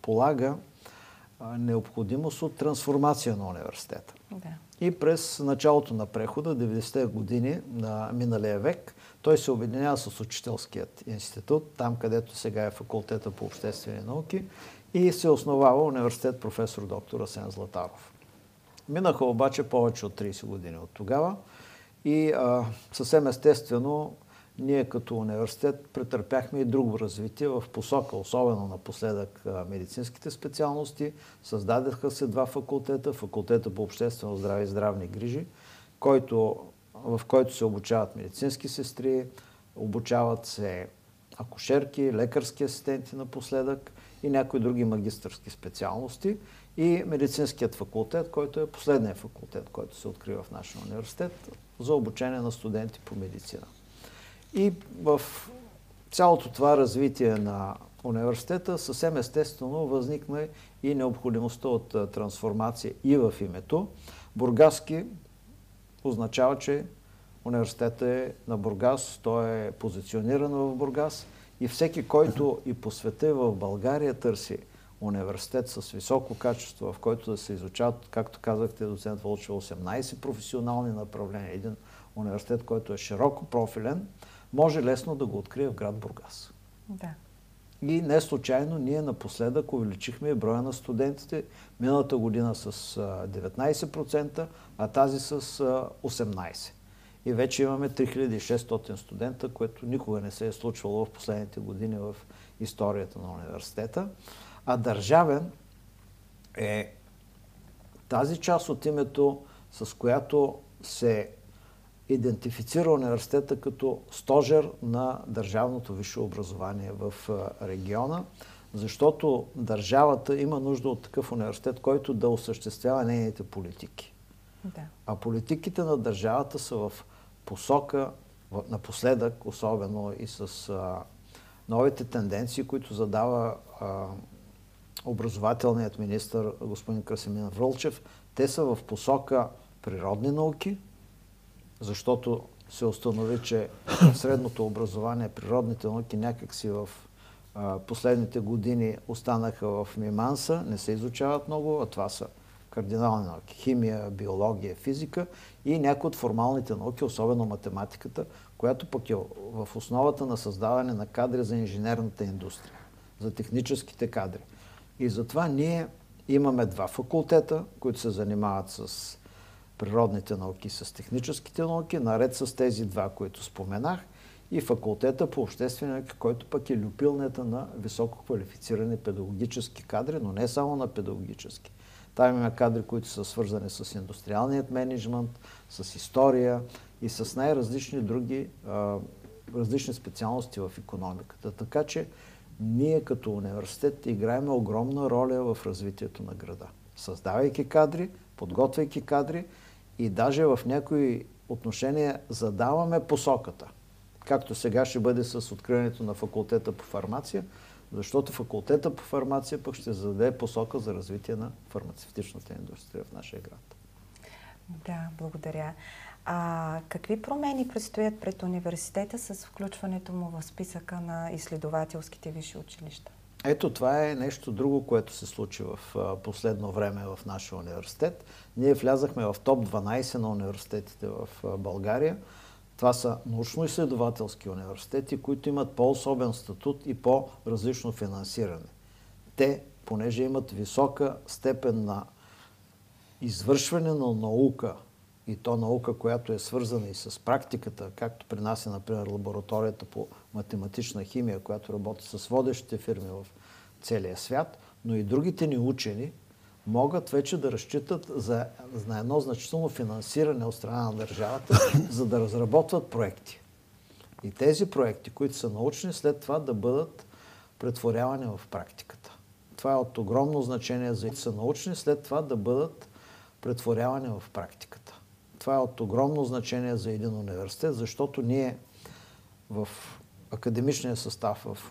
предполага необходимост от трансформация на университета. Да. И през началото на прехода, 90-те години на миналия век, той се обединява с Учителският институт, там където сега е факултета по обществени науки, и се основава университет професор доктор Асен Златаров. Минаха обаче повече от 30 години от тогава и съвсем естествено ние като университет претърпяхме и друго развитие в посока, особено напоследък медицинските специалности. Създадеха се два факултета. Факултета по обществено здраве и здравни грижи, в който се обучават медицински сестри, обучават се акушерки, лекарски асистенти напоследък и някои други магистърски специалности. И медицинският факултет, който е последният факултет, който се открива в нашия университет за обучение на студенти по медицина. И в цялото това развитие на университета съвсем естествено възникна и необходимостта от трансформация и в името. Бургаски означава, че университетът е на Бургас, той е позициониран в Бургас и всеки, който и по света и в България търси университет с високо качество, в който да се изучават, както казахте, доцент Вълчев, 18 професионални направления, един университет, който е широко профилен, може лесно да го открие в град Бургас. Да. И не случайно ние напоследък увеличихме броя на студентите миналата година с 19%, а тази с 18%. И вече имаме 3600 студента, което никога не се е случвало в последните години в историята на университета. А държавен е тази част от името, с която се идентифицира университета като стожер на държавното висше образование в региона, защото държавата има нужда от такъв университет, който да осъществява нейните политики. Да. А политиките на държавата са в посока, напоследък, особено и с новите тенденции, които задава образователният министър господин Красимир Вълчев, те са в посока природни науки, защото се установи, че в средното образование природните науки някакси в последните години останаха в миманса, не се изучават много, а това са кардинални науки. Химия, биология, физика и някои от формалните науки, особено математиката, която пък е в основата на създаване на кадри за инженерната индустрия, за техническите кадри. И затова ние имаме два факултета, които се занимават с природните науки, с техническите науки, наред с тези два, които споменах, и факултета по обществени науки, който пък е люпилнята на високо квалифицирани педагогически кадри, но не само на педагогически. Там има кадри, които са свързани с индустриалният мениджмънт, с история и с най-различни други различни специалности в икономиката. Така че ние като университет играем огромна роля в развитието на града. Създавайки кадри, подготвяйки кадри и даже в някои отношения задаваме посоката. Както сега ще бъде с откриването на факултета по фармация, защото факултета по фармация пък ще зададе посока за развитие на фармацевтичната индустрия в нашия град. Да, благодаря. Какви промени предстоят пред университета с включването му в списъка на изследователските висши училища? Ето, това е нещо друго, което се случи в последно време в нашия университет. Ние влязахме в топ 12 на университетите в България. Това са научно-изследователски университети, които имат по-особен статут и по-различно финансиране. Те, понеже имат висока степен на извършване на наука, и то наука, която е свързана и с практиката, както при нас е, например, лабораторията по математична химия, която работи с водещите фирми в целия свят, но и другите ни учени могат вече да разчитат на едно значително финансиране от страна на държавата, за да разработват проекти. И тези проекти, които са научни, след това да бъдат претворявани в практиката. Това е от огромно значение за са научни, след това да бъдат претворявани в практиката. Това е от огромно значение за един университет, защото ние в академичния състав в